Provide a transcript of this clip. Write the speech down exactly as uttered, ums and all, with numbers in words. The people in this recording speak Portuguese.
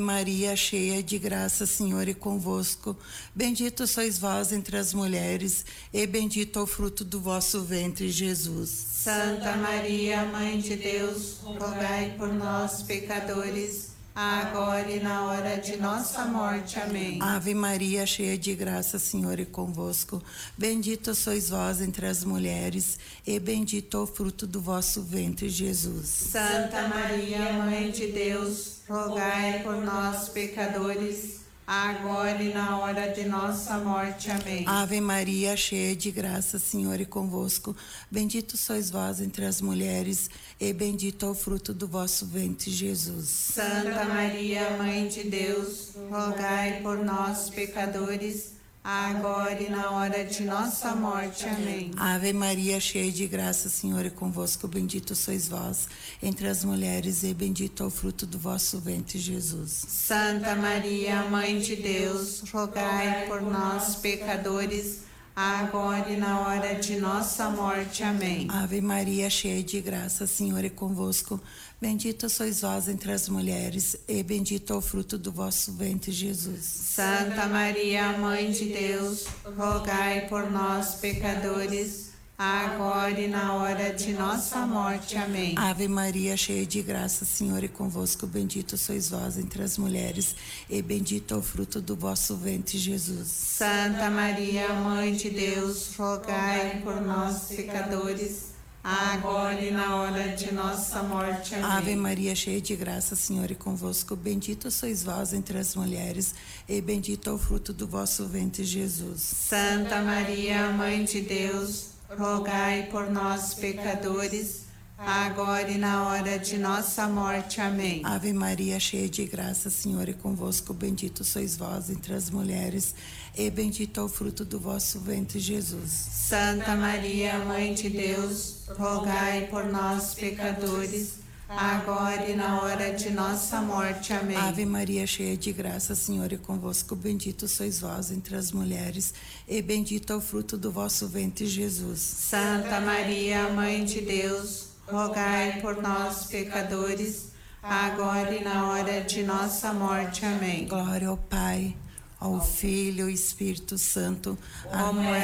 Maria, cheia de graça, Senhor é convosco. Bendito sois vós entre as mulheres, e bendito é o fruto do vosso ventre, Jesus. Santa Maria, Mãe de Deus, rogai por nós, pecadores, agora e na hora de nossa morte. Amém. Ave Maria, cheia de graça, Senhor é convosco. Bendito sois vós entre as mulheres, e bendito é o fruto do vosso ventre, Jesus. Santa Maria, Mãe de Deus, rogai por nós, pecadores, agora e na hora de nossa morte. Amém. Ave Maria, cheia de graça, Senhor é convosco. Bendito sois vós entre as mulheres, e bendito é o fruto do vosso ventre, Jesus. Santa Maria, Mãe de Deus, rogai por nós, pecadores, agora e na hora de nossa morte. Amém. Ave Maria, cheia de graça, Senhor é convosco. Bendito sois vós entre as mulheres, e bendito é o fruto do vosso ventre, Jesus. Santa Maria, Mãe de Deus, rogai por nós, pecadores, agora e na hora de nossa morte. Amém. Ave Maria, cheia de graça, Senhor é convosco. Bendita sois vós entre as mulheres, e bendito é o fruto do vosso ventre, Jesus. Santa Maria, Mãe de Deus, rogai por nós, pecadores, agora e na hora de nossa morte. Amém. Ave Maria, cheia de graça, Senhor é convosco. Bendito sois vós entre as mulheres, e bendito é o fruto do vosso ventre, Jesus. Santa Maria, Mãe de Deus, rogai por nós, pecadores, agora e na hora de nossa morte. Amém. Ave Maria, cheia de graça, Senhor é convosco. Bendito sois vós entre as mulheres, e bendito é o fruto do vosso ventre, Jesus. Santa Maria, Mãe de Deus, rogai por nós, pecadores, agora e na hora de nossa morte. Amém. Ave Maria, cheia de graça, Senhor é convosco. Bendito sois vós entre as mulheres, e bendito é o fruto do vosso ventre, Jesus. Santa Maria, Mãe de Deus, rogai por nós, pecadores, agora e na hora de nossa morte. Amém. Ave Maria, cheia de graça, Senhor é convosco. Bendito sois vós entre as mulheres, e bendito é o fruto do vosso ventre, Jesus. Santa Maria, Mãe de Deus, rogai por nós, pecadores, agora e na hora de nossa morte. Amém. Glória ao Pai, ao Filho e ao Espírito Santo, como é